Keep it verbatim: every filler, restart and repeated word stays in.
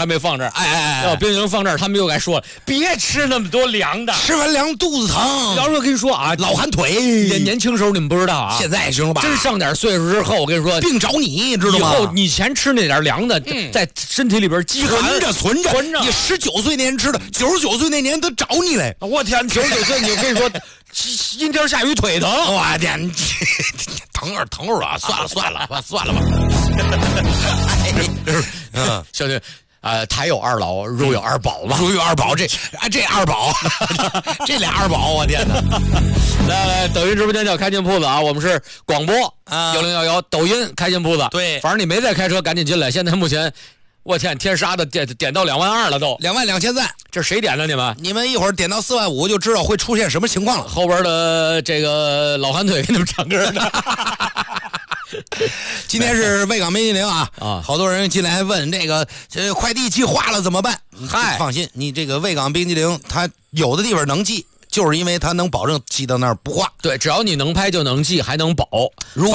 还没放这儿， 哎哎哎， 要冰淇淋放这儿，他们又该说了，别吃那么多凉的， 吃完凉肚子疼。 要是我跟你说啊， 老寒腿。 年年轻时候你们不知道啊， 现在行了吧？ 真上点岁数之后，我跟你说， 病找你，知道吗？ 以后你前吃那点凉的， 嗯、 在身体里边积寒存着存着存着。 你十九岁那年吃的，九十九岁那年他找你嘞。 我天，九十九岁，你我跟你说，阴天下雨腿疼， 我天，疼会儿疼会儿啊！算了算了吧，算了吧。 嗯，兄弟。呃，台有二老，如有二宝嘛， 如有二宝，这啊这二宝，这俩二宝，我天哪！ 来来，抖音直播间叫开进铺子啊，我们是广播啊幺零幺幺，抖音开进铺子， 对， 反正你没在开车，赶紧进来。现在目前，我天，天杀的点点到两万二了都， 两万两千赞， 这谁点的你们？ 你们一会儿点到四万五就知道会出现什么情况了。 后边的这个老寒腿给你们唱歌的。 今天是卫岗冰激凌啊啊！ 好多人进来问这个这快递寄化了怎么办？ 嗨， 放心，你这个卫岗冰激凌，它有的地方能寄，就是因为它能保证寄到那儿不化。 对，只要你能拍就能寄，还能保。 如